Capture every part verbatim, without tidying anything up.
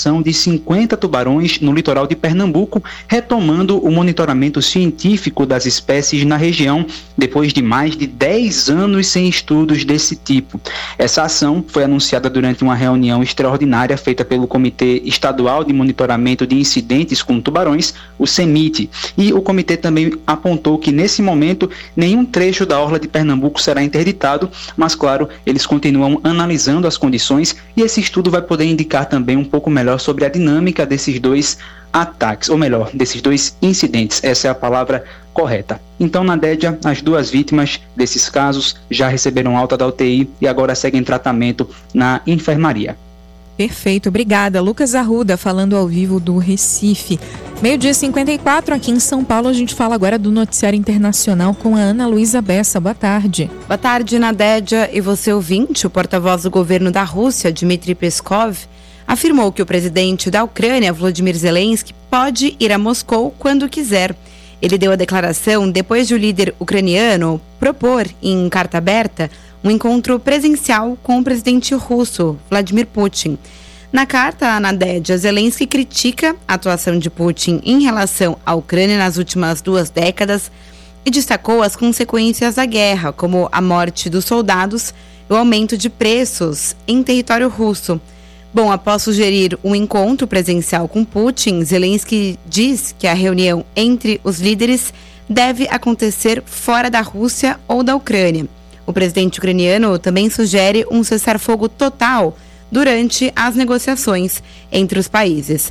capturação de cinquenta tubarões no litoral de Pernambuco, retomando o monitoramento científico das espécies na região, depois de mais de dez anos sem estudos desse tipo. Essa ação foi anunciada durante uma reunião extraordinária feita pelo Comitê Estadual de Monitoramento de Incidentes com Tubarões, o CEMIT, e o comitê também apontou que nesse momento nenhum trecho da orla de Pernambuco será interditado, mas claro, eles continuam analisando as condições e esse estudo vai poder indicar também um pouco melhor sobre a dinâmica desses dois ataques, ou melhor, desses dois incidentes, essa é a palavra correta. Então, na Dédia, as duas vítimas desses casos já receberam alta da U T I e agora seguem tratamento na enfermaria. Perfeito, obrigada. Lucas Arruda falando ao vivo do Recife. Meio-dia e cinquenta e quatro aqui em São Paulo, a gente fala agora do noticiário internacional com a Ana Luísa Bessa. Boa tarde. Boa tarde, Nadédia. E você ouvinte, o porta-voz do governo da Rússia, Dmitry Peskov, afirmou que o presidente da Ucrânia, Volodymyr Zelensky, pode ir a Moscou quando quiser. Ele deu a declaração depois de o líder ucraniano propor, em carta aberta, um encontro presencial com o presidente russo, Vladimir Putin. Na carta, Nadédia, Zelensky critica a atuação de Putin em relação à Ucrânia nas últimas duas décadas e destacou as consequências da guerra, como a morte dos soldados e o aumento de preços em território russo. Bom, após sugerir um encontro presencial com Putin, Zelensky diz que a reunião entre os líderes deve acontecer fora da Rússia ou da Ucrânia. O presidente ucraniano também sugere um cessar-fogo total durante as negociações entre os países.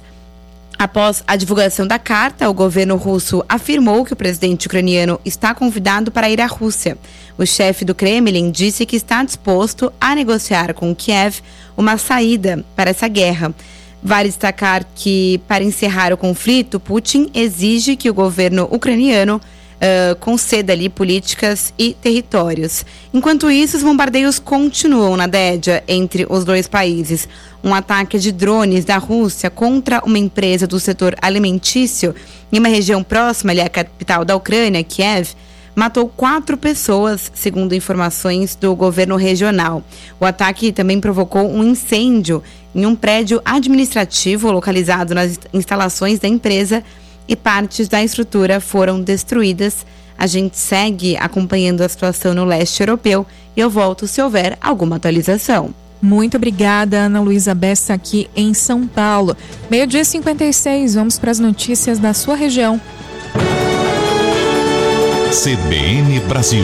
Após a divulgação da carta, o governo russo afirmou que o presidente ucraniano está convidado para ir à Rússia. O chefe do Kremlin disse que está disposto a negociar com Kiev uma saída para essa guerra. Vale destacar que, para encerrar o conflito, Putin exige que o governo ucraniano Uh, conceda ali políticas e territórios. Enquanto isso, os bombardeios continuam na Dédia entre os dois países. Um ataque de drones da Rússia contra uma empresa do setor alimentício em uma região próxima ali à capital da Ucrânia, Kiev, matou quatro pessoas, segundo informações do governo regional. O ataque também provocou um incêndio em um prédio administrativo localizado nas instalações da empresa e partes da estrutura foram destruídas. A gente segue acompanhando a situação no leste europeu e eu volto se houver alguma atualização. Muito obrigada, Ana Luísa Bessa, aqui em São Paulo. Meio-dia e cinquenta e seis, vamos para as notícias da sua região. C B N Brasil.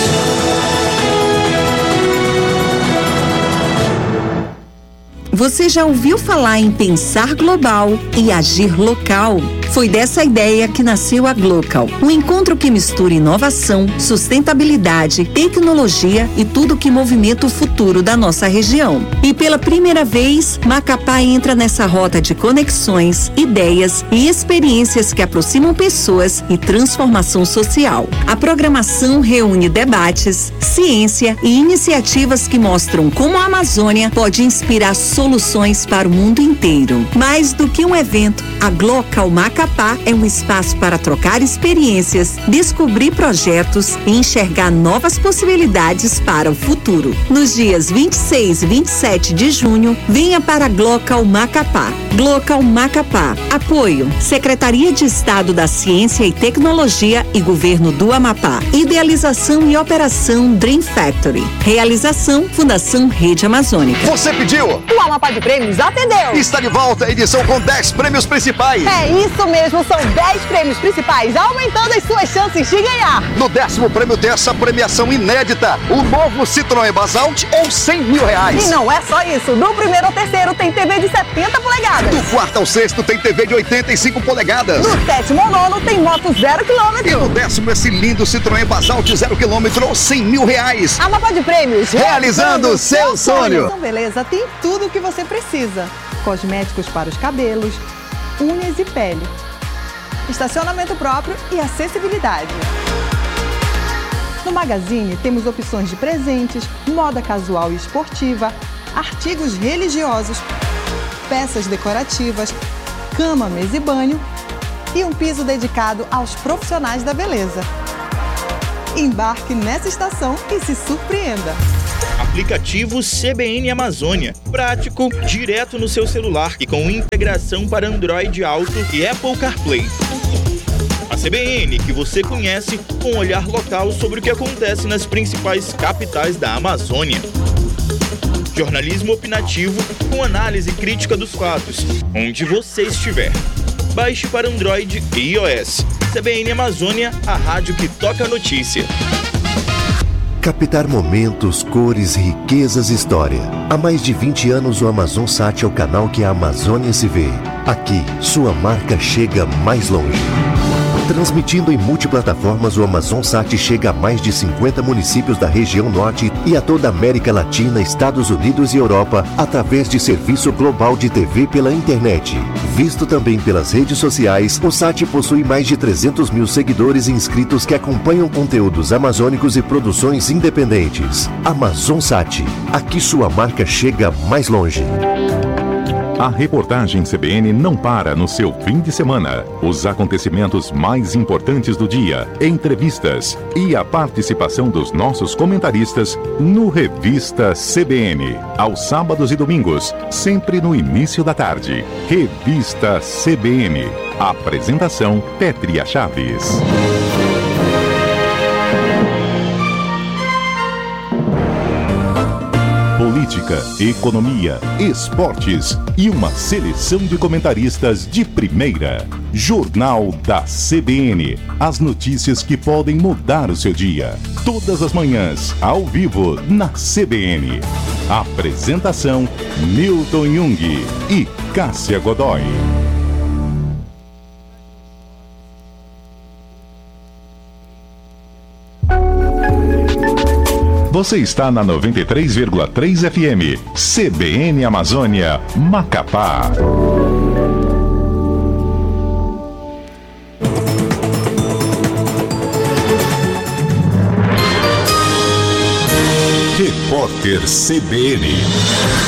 Você já ouviu falar em pensar global e agir local? Foi dessa ideia que nasceu a Glocal, um encontro que mistura inovação, sustentabilidade, tecnologia e tudo que movimenta o futuro da nossa região. E pela primeira vez, Macapá entra nessa rota de conexões, ideias e experiências que aproximam pessoas e transformação social. A programação reúne debates, ciência e iniciativas que mostram como a Amazônia pode inspirar soluções para o mundo inteiro. Mais do que um evento, a Glocal Macapá é um espaço para trocar experiências, descobrir projetos e enxergar novas possibilidades para o futuro. Nos dias vinte e seis e vinte e sete de junho, venha para a Glocal Macapá. Glocal Macapá. Apoio: Secretaria de Estado da Ciência e Tecnologia e Governo do Amapá. Idealização e operação Dream Factory. Realização Fundação Rede Amazônica. Você pediu? O Amapá de Prêmios atendeu. Está de volta a edição com dez prêmios principais. É isso mesmo, são dez prêmios principais, aumentando as suas chances de ganhar. No décimo prêmio tem essa premiação inédita, o novo Citroën Basalt ou cem mil reais. E não é só isso, do primeiro ao terceiro tem T V de setenta polegadas. Do quarto ao sexto tem T V de oitenta e cinco polegadas. Do sétimo ao nono tem moto zero quilômetro. E no décimo esse lindo Citroën Basalt zero quilômetro ou cem mil reais. Amapá de Prêmios, realizando o seu sonho. Então beleza, tem tudo o que você precisa. Cosméticos para os cabelos, unhas e pele. Estacionamento próprio e acessibilidade. No Magazine temos opções de presentes, moda casual e esportiva, artigos religiosos, peças decorativas, cama, mesa e banho e um piso dedicado aos profissionais da beleza. Embarque nessa estação e se surpreenda! Aplicativo C B N Amazônia. Prático, direto no seu celular e com integração para Android Auto e Apple CarPlay. A C B N que você conhece com um olhar local sobre o que acontece nas principais capitais da Amazônia. Jornalismo opinativo com análise crítica dos fatos, onde você estiver. Baixe para Android e iOS. C B N Amazônia, a rádio que toca a notícia. Captar momentos, cores, riquezas e história. Há mais de vinte anos o AmazonSat é o canal que a Amazônia se vê. Aqui, sua marca chega mais longe. Transmitindo em multiplataformas, o AmazonSat chega a mais de cinquenta municípios da região norte e a toda a América Latina, Estados Unidos e Europa, através de serviço global de T V pela internet. Visto também pelas redes sociais, o Sat possui mais de trezentos mil seguidores e inscritos que acompanham conteúdos amazônicos e produções independentes. AmazonSat, aqui sua marca chega mais longe. A reportagem C B N não para no seu fim de semana. Os acontecimentos mais importantes do dia, entrevistas e a participação dos nossos comentaristas no Revista C B N. Aos sábados e domingos, sempre no início da tarde. Revista C B N. Apresentação Pétria Chaves. Política, economia, esportes e uma seleção de comentaristas de primeira. Jornal da C B N. As notícias que podem mudar o seu dia. Todas as manhãs, ao vivo, na C B N. Apresentação: Milton Jung e Cássia Godoy. Você está na noventa e três vírgula três F M, C B N Amazônia, Macapá. Repórter C B N.